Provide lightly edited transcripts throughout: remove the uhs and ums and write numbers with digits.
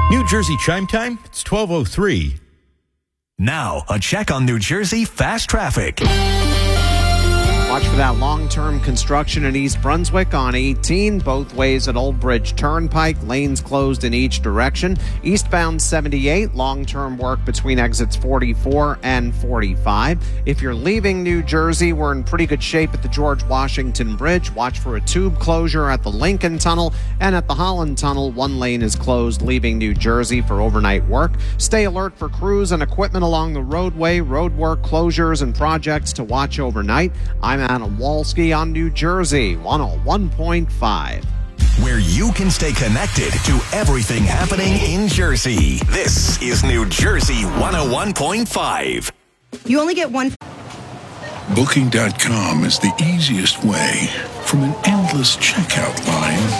New Jersey Chime Time, it's 12:03. Now, a check on New Jersey fast traffic. Watch for that long-term construction in East Brunswick on 18, both ways at Old Bridge Turnpike. Lanes closed in each direction. Eastbound 78, long-term work between exits 44 and 45. If you're leaving New Jersey, we're in pretty good shape at the George Washington Bridge. Watch for a tube closure at the Lincoln Tunnel, and at the Holland Tunnel, one lane is closed leaving New Jersey for overnight work. Stay alert for crews and equipment along the roadway, road work, closures, and projects to watch overnight. I'm Adam Walski on New Jersey 101.5. Where you can stay connected to everything happening in Jersey. This is New Jersey 101.5. You only get one. Booking.com is the easiest way from an endless checkout line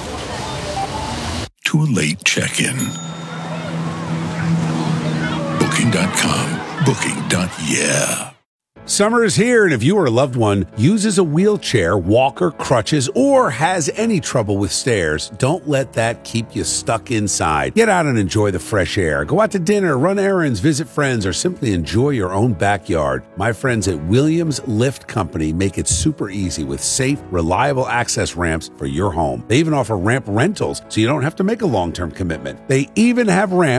to a late check-in. Booking.com. Booking.yeah. Summer is here, and if you or a loved one uses a wheelchair, walker, crutches, or has any trouble with stairs, don't let that keep you stuck inside. Get out and enjoy the fresh air. Go out to dinner, run errands, visit friends, or simply enjoy your own backyard. My friends at Williams Lift Company make it super easy with safe, reliable access ramps for your home. They even offer ramp rentals, so you don't have to make a long-term commitment. They even have ramps